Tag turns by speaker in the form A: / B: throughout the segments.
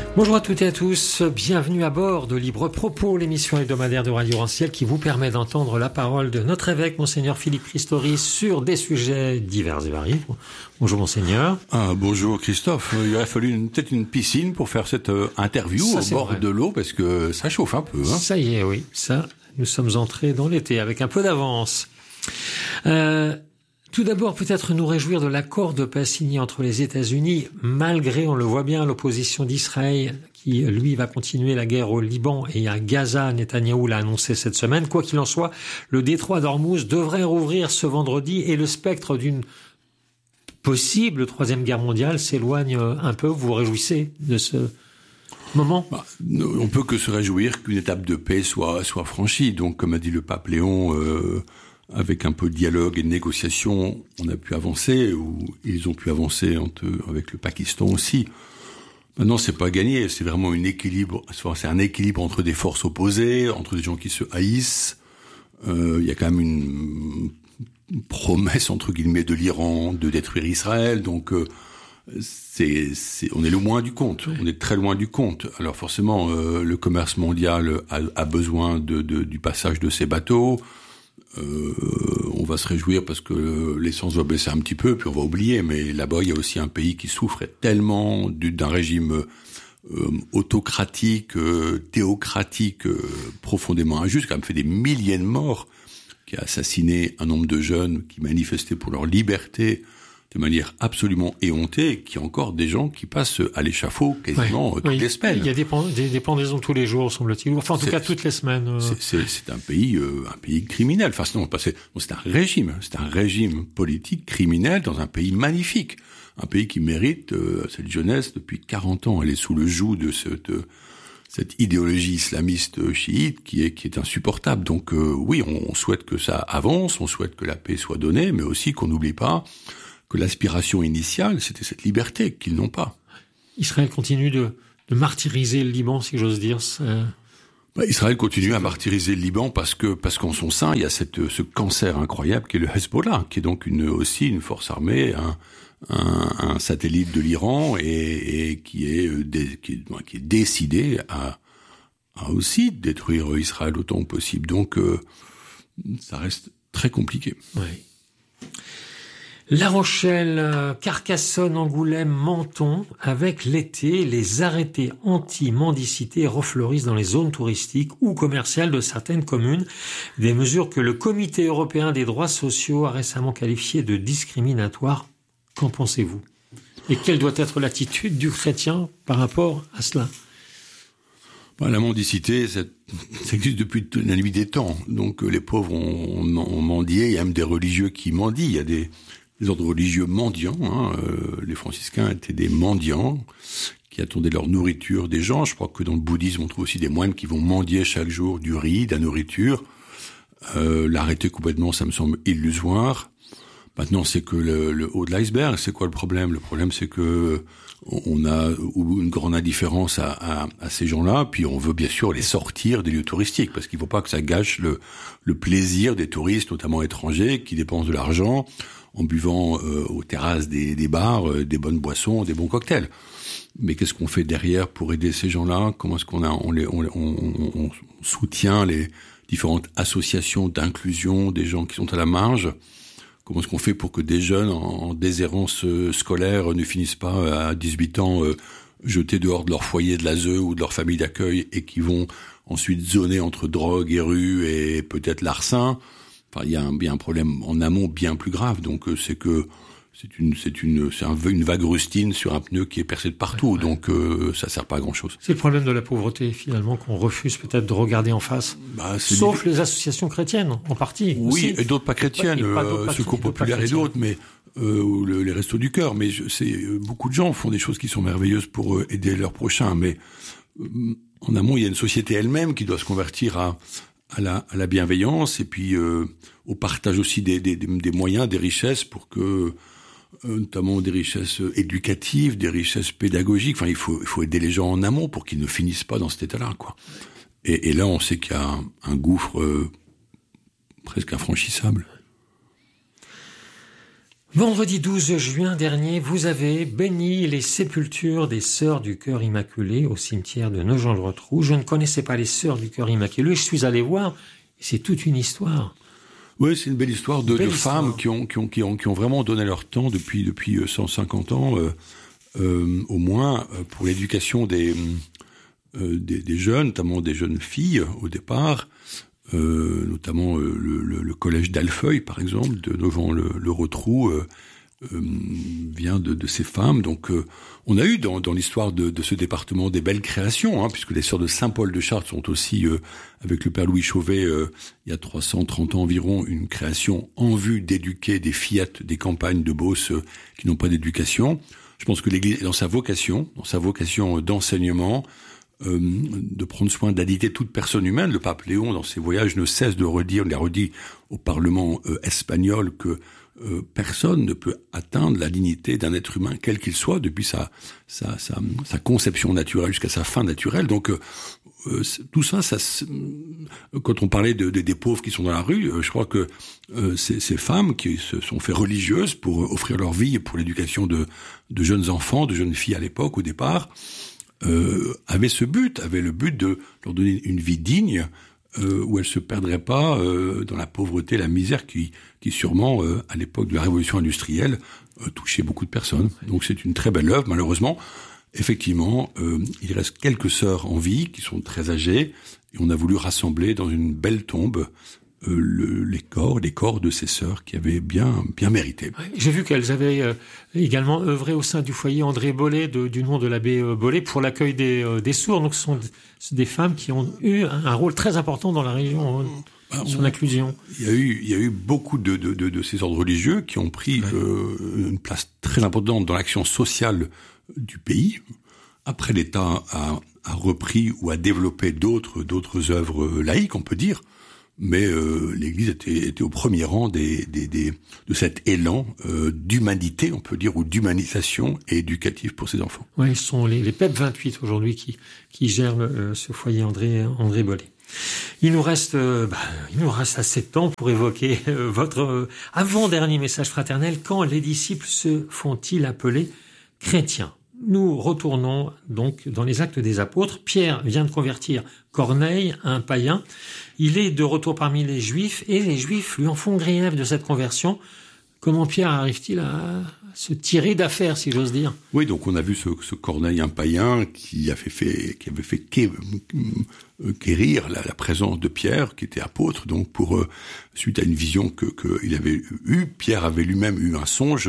A: Bonjour à toutes et à tous, bienvenue à bord de Libre Propos, l'émission hebdomadaire de Radio Rancière qui vous permet d'entendre la parole de notre évêque, Monseigneur Philippe Christori, sur des sujets divers et variés. Bonjour Monseigneur.
B: Bonjour Christophe, il aurait fallu peut-être une piscine pour faire cette interview au bord de l'eau parce que ça chauffe un peu.
A: Ça y est, oui, nous sommes entrés dans l'été avec un peu d'avance. Tout d'abord, peut-être nous réjouir de l'accord de paix signé entre les États-Unis, malgré, on le voit bien, l'opposition d'Israël, qui, lui, va continuer la guerre au Liban et à Gaza. Netanyahou l'a annoncé cette semaine. Quoi qu'il en soit, le détroit d'Ormuz devrait rouvrir ce vendredi et le spectre d'une possible troisième guerre mondiale s'éloigne un peu. Vous vous réjouissez de ce moment?
B: On peut que se réjouir qu'une étape de paix soit franchie. Donc, comme a dit le pape Léon, avec un peu de dialogue et de négociation, on a pu avancer, ou ils ont pu avancer avec le Pakistan aussi. Maintenant, c'est pas gagné, c'est vraiment c'est un équilibre entre des forces opposées, entre des gens qui se haïssent. Il y a quand même une promesse, entre guillemets, de l'Iran de détruire Israël, donc on est loin du compte, on est très loin du compte. Alors forcément, le commerce mondial a besoin du passage de ces bateaux. On va se réjouir parce que l'essence va baisser un petit peu, puis on va oublier, mais là-bas, il y a aussi un pays qui souffre tellement d'un régime autocratique, théocratique, profondément injuste, qui a même fait des milliers de morts, qui a assassiné un nombre de jeunes qui manifestaient pour leur liberté de manière absolument éhontée, qu'il y a encore des gens qui passent à l'échafaud quasiment toutes les semaines.
A: Il y a des pendaisons tous les jours, semble-t-il. Enfin, en tout cas, toutes les semaines.
B: C'est un pays criminel. Enfin, c'est un régime politique criminel dans un pays magnifique. Un pays qui mérite cette jeunesse depuis 40 ans. Elle est sous le joug de cette idéologie islamiste chiite qui est insupportable. Donc oui, on souhaite que ça avance, on souhaite que la paix soit donnée, mais aussi qu'on n'oublie pas que l'aspiration initiale, c'était cette liberté qu'ils n'ont pas.
A: Israël continue de martyriser le Liban, si j'ose dire.
B: Israël continue à martyriser le Liban parce qu'en son sein, il y a ce cancer incroyable qui est le Hezbollah, qui est donc aussi une force armée, un satellite de l'Iran et qui est décidé à aussi détruire Israël autant que possible. Donc, ça reste très compliqué.
A: Oui. La Rochelle, Carcassonne, Angoulême, Menton, avec l'été, les arrêtés anti-mendicité refleurissent dans les zones touristiques ou commerciales de certaines communes, des mesures que le Comité européen des droits sociaux a récemment qualifiées de discriminatoires. Qu'en pensez-vous? Et quelle doit être l'attitude du chrétien par rapport à cela?
B: La mendicité, ça existe depuis la nuit des temps. Donc les pauvres ont mendié, il y a même des religieux qui mendient, il y a des ordres religieux mendiants, les franciscains étaient des mendiants qui attendaient leur nourriture des gens. Je crois que dans le bouddhisme, on trouve aussi des moines qui vont mendier chaque jour du riz, de la nourriture. L'arrêter complètement, ça me semble illusoire. Maintenant, c'est que le haut de l'iceberg, c'est quoi le problème? Le problème, c'est que on a une grande indifférence à ces gens-là, puis on veut bien sûr les sortir des lieux touristiques, parce qu'il ne faut pas que ça gâche le plaisir des touristes, notamment étrangers, qui dépensent de l'argent en buvant aux terrasses des bars des bonnes boissons, des bons cocktails. Mais qu'est-ce qu'on fait derrière pour aider ces gens-là? Comment est-ce on soutient les différentes associations d'inclusion des gens qui sont à la marge? Comment est-ce qu'on fait pour que des jeunes en déshérence scolaire ne finissent pas à 18 ans jetés dehors de leur foyer de l'ASE ou de leur famille d'accueil et qui vont ensuite zoner entre drogue et rue et peut-être larcin? Enfin, il y a un problème en amont bien plus grave. Donc c'est une vague rustine sur un pneu qui est percé de partout. Ouais. Donc ça sert pas à grand chose.
A: C'est le problème de la pauvreté finalement qu'on refuse peut-être de regarder en face. Sauf les associations chrétiennes en partie.
B: Oui,
A: aussi.
B: Et d'autres pas chrétiennes, Secours Populaire et d'autres, mais ou les Restos du Cœur. Mais beaucoup de gens font des choses qui sont merveilleuses pour aider leurs prochains. Mais en amont, il y a une société elle-même qui doit se convertir à la bienveillance et puis au partage aussi des moyens, des richesses pour que notamment des richesses éducatives, des richesses pédagogiques. Enfin, il faut aider les gens en amont pour qu'ils ne finissent pas dans cet état-là, quoi. Et là, on sait qu'il y a un gouffre presque infranchissable.
A: Vendredi 12 juin dernier, vous avez béni les sépultures des Sœurs du Cœur Immaculé au cimetière de Nogent-le-Rotrou. Je ne connaissais pas les Sœurs du Cœur Immaculé, je suis allé voir, et c'est toute une histoire.
B: Oui, c'est une belle histoire de femmes qui ont vraiment donné leur temps depuis 150 ans, au moins, pour l'éducation des jeunes, notamment des jeunes filles au départ, notamment le collège d'Alfeuille, par exemple, de Nogent-le-Rotrou, vient de ces femmes. Donc, on a eu dans l'histoire de ce département des belles créations, puisque les Sœurs de Saint-Paul de Chartres sont aussi, avec le père Louis Chauvet, il y a 330 ans environ, une création en vue d'éduquer des fillettes des campagnes de Beauce qui n'ont pas d'éducation. Je pense que l'Église est dans sa vocation d'enseignement, de prendre soin d'habiter toute personne humaine. Le pape Léon, dans ses voyages, ne cesse de redire, il a redit au Parlement espagnol que personne ne peut atteindre la dignité d'un être humain, quel qu'il soit, depuis sa conception naturelle jusqu'à sa fin naturelle. Donc, tout ça, quand on parlait des pauvres qui sont dans la rue, je crois que ces femmes qui se sont fait religieuses pour offrir leur vie pour l'éducation de jeunes enfants, de jeunes filles à l'époque, au départ, avaient le but de leur donner une vie digne, où elles se perdraient pas dans la pauvreté, la misère qui sûrement, à l'époque de la révolution industrielle, touchait beaucoup de personnes. Donc c'est une très belle œuvre. Malheureusement, effectivement, il reste quelques sœurs en vie qui sont très âgées, et on a voulu rassembler dans une belle tombe les corps de ces sœurs qui avaient bien mérité.
A: J'ai vu qu'elles avaient également œuvré au sein du foyer André Bollet, du nom de l'abbé Bollet, pour l'accueil des sourds. Donc ce sont des femmes qui ont eu un rôle très important dans la région, son inclusion.
B: Il y a eu beaucoup de ces ordres religieux qui ont pris une place très importante dans l'action sociale du pays. Après, l'État a repris ou a développé d'autres œuvres laïques, on peut dire. Mais l'Église était au premier rang de cet élan d'humanité, on peut dire, ou d'humanisation et éducative pour ses enfants.
A: Oui, ce sont les PEP 28 aujourd'hui qui gèrent ce foyer André Bollet. Il nous reste assez de temps pour évoquer votre avant-dernier message fraternel. Quand les disciples se font-ils appeler chrétiens ? Nous retournons donc dans les Actes des Apôtres. Pierre vient de convertir Corneille, un païen. Il est de retour parmi les Juifs et les Juifs lui en font grief de cette conversion. Comment Pierre arrive-t-il à se tirer d'affaire, si j'ose dire ?
B: Oui, donc on a vu ce Corneille, un païen, qui avait fait quérir la présence de Pierre, qui était apôtre, donc suite à une vision qu'il avait eue. Pierre avait lui-même eu un songe,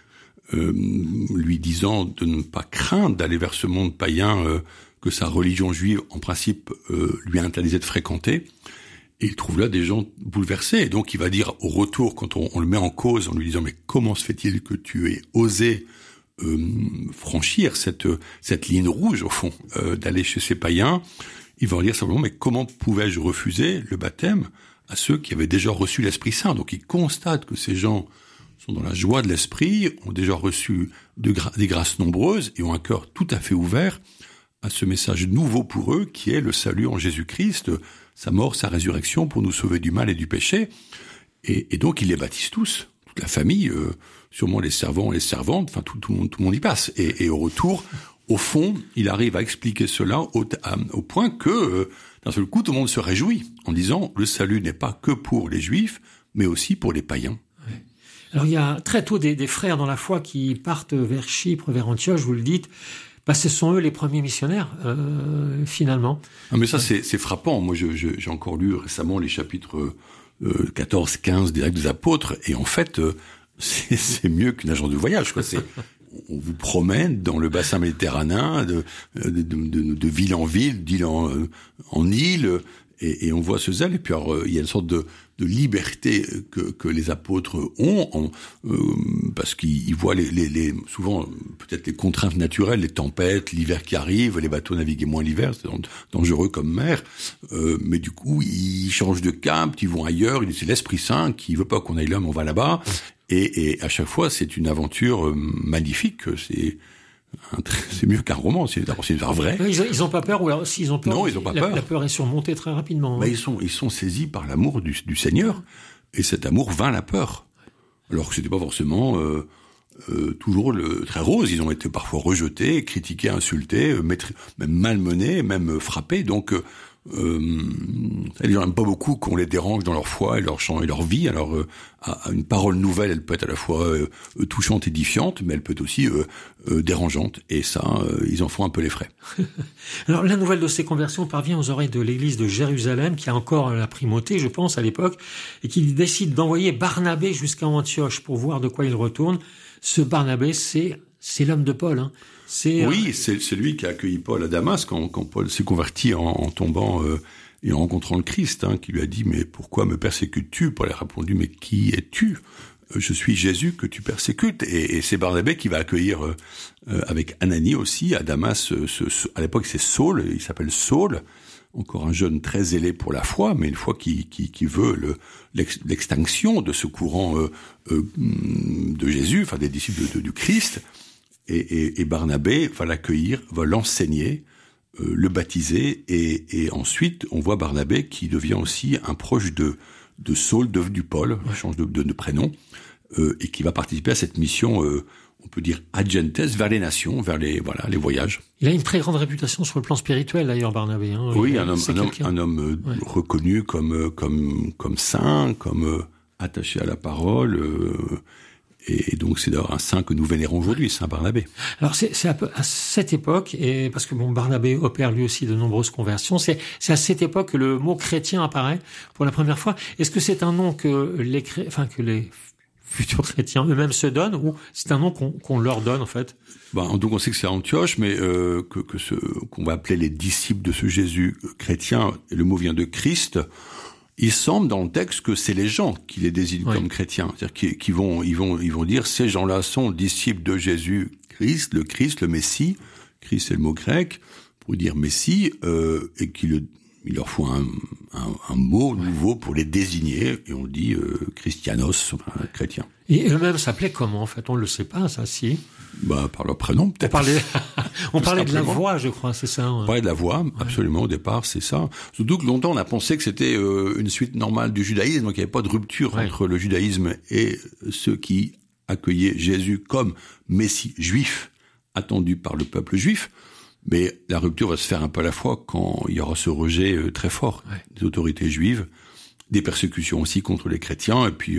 B: lui disant de ne pas craindre d'aller vers ce monde païen que sa religion juive, en principe, lui interdisait de fréquenter. Et il trouve là des gens bouleversés. Et donc il va dire au retour, quand on le met en cause, en lui disant « Mais comment se fait-il que tu aies osé franchir cette ligne rouge, au fond, d'aller chez ces païens ?» Il va en dire simplement « Mais comment pouvais-je refuser le baptême à ceux qui avaient déjà reçu l'Esprit Saint ?» Donc il constate que ces gens sont dans la joie de l'esprit, ont déjà reçu des grâces nombreuses et ont un cœur tout à fait ouvert à ce message nouveau pour eux qui est le salut en Jésus-Christ, sa mort, sa résurrection pour nous sauver du mal et du péché. Et donc ils les baptisent tous, toute la famille, sûrement les servants et les servantes, enfin tout le monde y passe. Et au retour, au fond, il arrive à expliquer cela au point que d'un seul coup tout le monde se réjouit en disant le salut n'est pas que pour les Juifs, mais aussi pour les païens.
A: Alors il y a très tôt des frères dans la foi qui partent vers Chypre, vers Antioche, vous le dites. Ce sont eux les premiers missionnaires, finalement.
B: Ah, mais ça, c'est frappant. Moi, j'ai encore lu récemment les chapitres 14, 15 des Actes des Apôtres, et en fait, c'est mieux qu'une agence de voyage, quoi. On vous promène dans le bassin méditerranéen, de ville en ville, d'île en île, et on voit ce zèle. Et puis, alors, il y a une sorte de liberté que les apôtres ont, parce qu'ils voient souvent peut-être les contraintes naturelles, les tempêtes, l'hiver qui arrive, les bateaux naviguent moins l'hiver, c'est dangereux comme mer, mais du coup ils changent de cap, ils vont ailleurs, c'est l'Esprit Saint qui veut pas qu'on aille là, mais on va là-bas, et à chaque fois c'est une aventure magnifique, c'est mieux qu'un roman, c'est une histoire vraie.
A: Ils ont pas peur, ou alors s'ils ont peur,
B: non, ils ont pas peur.
A: La peur est surmontée très rapidement.
B: Ils sont saisis par l'amour du Seigneur, et cet amour vainc la peur. Alors que c'était pas forcément toujours très rose. Ils ont été parfois rejetés, critiqués, insultés, même malmenés, même frappés. Donc les gens n'aiment pas beaucoup qu'on les dérange dans leur foi et leur chant et leur vie. Alors une parole nouvelle, elle peut être à la fois touchante, édifiante, mais elle peut être aussi dérangeante. Et ça, ils en font un peu les frais.
A: Alors la nouvelle de ces conversions parvient aux oreilles de l'église de Jérusalem, qui a encore la primauté, je pense, à l'époque, et qui décide d'envoyer Barnabé jusqu'à Antioche pour voir de quoi il retourne. Ce Barnabé, c'est l'homme de Paul, hein. C'est
B: lui qui a accueilli Paul à Damas quand Paul s'est converti en tombant et en rencontrant le Christ, hein, qui lui a dit « Mais pourquoi me persécutes-tu » Paul a répondu « Mais qui es-tu ? Je suis Jésus que tu persécutes. » Et c'est Barnabé qui va accueillir avec Ananie aussi à Damas. À l'époque, c'est Saul, il s'appelle Saul, encore un jeune très zélé pour la foi, mais une foi qui veut l'extinction de ce courant de Jésus, enfin des disciples du Christ. Et Barnabé va l'accueillir, va l'enseigner, le baptiser, et ensuite on voit Barnabé qui devient aussi un proche de Saul, devenu Paul, change de prénom, et qui va participer à cette mission, on peut dire agentes, vers les nations, vers les voyages.
A: Il a une très grande réputation sur le plan spirituel d'ailleurs, Barnabé. Hein.
B: Oui, un homme reconnu comme saint, comme attaché à la parole. Et donc c'est d'ailleurs un saint que nous vénérons aujourd'hui, Saint Barnabé.
A: Alors c'est à cette époque, et parce que Barnabé opère lui aussi de nombreuses conversions, c'est à cette époque que le mot chrétien apparaît pour la première fois. Est-ce que c'est un nom que les futurs chrétiens eux-mêmes se donnent, ou c'est un nom qu'on leur donne en fait?
B: Donc on sait que c'est Antioche, mais qu'on va appeler les disciples de ce Jésus chrétien, et le mot vient de Christ. Il semble dans le texte que c'est les gens qui les désignent comme chrétiens, c'est-à-dire qu'ils vont dire ces gens-là sont disciples de Jésus Christ, le Messie. Christ c'est le mot grec pour dire Messie, et il leur faut un mot nouveau pour les désigner, et on dit Christianos, chrétien.
A: Et eux-mêmes s'appelaient comment en fait? On le sait pas, ça, si.
B: Par leur prénom, peut-être.
A: On parlait de la voix, je crois, c'est ça.
B: On parlait de la voix, absolument, au départ, c'est ça. Surtout que longtemps, on a pensé que c'était une suite normale du judaïsme, donc il n'y avait pas de rupture entre le judaïsme et ceux qui accueillaient Jésus comme Messie juif, attendu par le peuple juif. Mais la rupture va se faire un peu à la fois quand il y aura ce rejet très fort des autorités juives, des persécutions aussi contre les chrétiens, et puis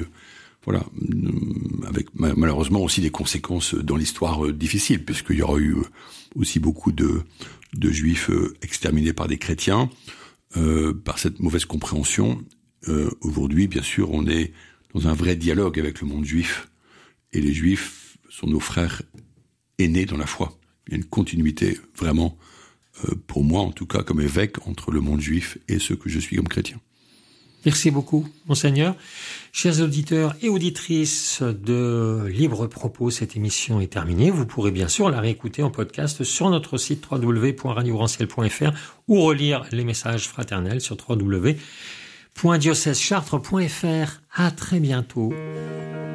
B: avec malheureusement aussi des conséquences dans l'histoire difficiles, puisqu'il y aura eu aussi beaucoup de juifs exterminés par des chrétiens, par cette mauvaise compréhension. Aujourd'hui, bien sûr, on est dans un vrai dialogue avec le monde juif, et les juifs sont nos frères aînés dans la foi. Il y a une continuité vraiment, pour moi en tout cas, comme évêque, entre le monde juif et ce que je suis comme chrétien.
A: Merci beaucoup, Monseigneur. Chers auditeurs et auditrices de Libre Propos, cette émission est terminée. Vous pourrez bien sûr la réécouter en podcast sur notre site www.radiogranciel.fr ou relire les messages fraternels sur www.diocèseschartres.fr. À très bientôt.